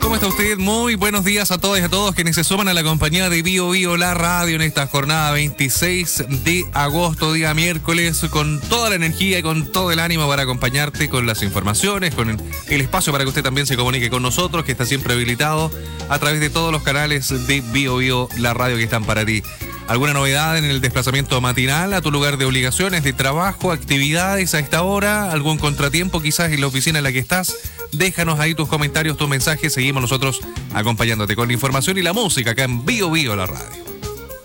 ¿Cómo está usted? Muy buenos días a todas y a todos quienes se suman a la compañía de Bio Bio, la radio, en esta jornada 26 de agosto, día miércoles, con toda la energía y con todo el ánimo para acompañarte con las informaciones, con el espacio para que usted también se comunique con nosotros, que está siempre habilitado a través de todos los canales de Bio Bio, la radio, que están para ti. ¿Alguna novedad en el desplazamiento matinal a tu lugar de obligaciones, de trabajo, actividades a esta hora? ¿Algún contratiempo quizás en la oficina en la que estás? Déjanos ahí tus comentarios, tus mensajes. Seguimos nosotros acompañándote con la información y la música acá en Bio Bio, la radio.